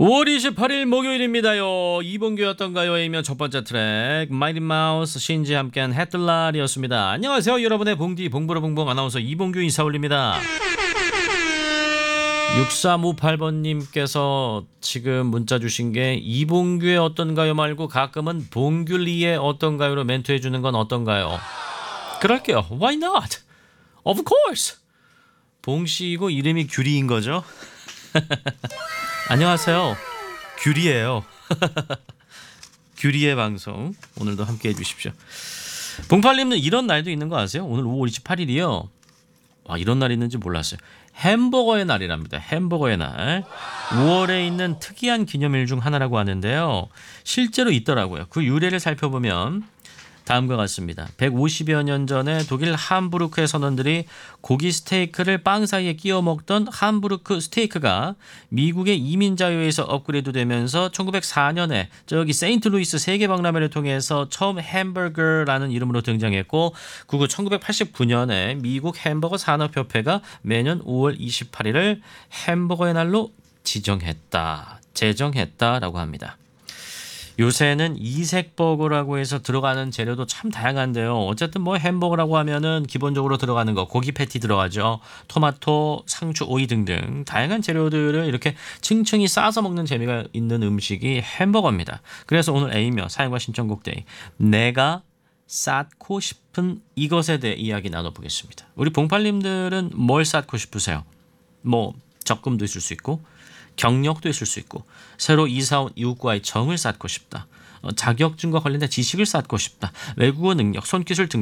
5월 28일 목요일입니다요. 이봉규였던가요? 이면 첫 번째 트랙 마이티 마우스 신지 함께한 해뜰날이었습니다. 안녕하세요. 여러분의 봉디 봉부러봉봉 아나운서 이봉규 인사 올립니다. 6358번님께서 지금 문자 주신 게 이봉규의 어떤가요 말고 가끔은 봉규리의 어떤가요로 멘트해 주는 건 어떤가요? 그럴게요. Why not? Of course. 봉씨이고 이름이 규리인 거죠? 안녕하세요. 규리예요. 규리의 방송 오늘도 함께해 주십시오. 봉팔님은 이런 날도 있는 거 아세요? 오늘 5월 28일이요. 와, 이런 날 있는지 몰랐어요. 햄버거의 날이랍니다. 햄버거의 날. 5월에 있는 특이한 기념일 중 하나라고 하는데요. 실제로 있더라고요. 그 유래를 살펴보면 다음과 같습니다. 150여 년 전에 독일 함부르크의 선원들이 고기 스테이크를 빵 사이에 끼워 먹던 함부르크 스테이크가 미국의 이민자유에서 업그레이드 되면서 1904년에 저기 세인트루이스 세계박람회를 통해서 처음 햄버거라는 이름으로 등장했고 그 후 1989년에 미국 햄버거 산업협회가 매년 5월 28일을 햄버거의 날로 제정했다라고 합니다. 요새는 이색 버거라고 해서 들어가는 재료도 참 다양한데요. 어쨌든 뭐 햄버거라고 하면은 기본적으로 들어가는 거 고기 패티 들어가죠. 토마토, 상추, 오이 등등 다양한 재료들을 이렇게 층층이 싸서 먹는 재미가 있는 음식이 햄버거입니다. 그래서 오늘 A며 사연과 신청곡 데이 내가 쌓고 싶은 이것에 대해 이야기 나눠보겠습니다. 우리 봉팔님들은 뭘 쌓고 싶으세요? 뭐 적금도 있을 수 있고 경력도 있을 수 있고 새로 이사 온 이웃과의 정을 쌓고 싶다. 자격증과 관련된 지식을 쌓고 싶다. 외국어 능력, 손기술 등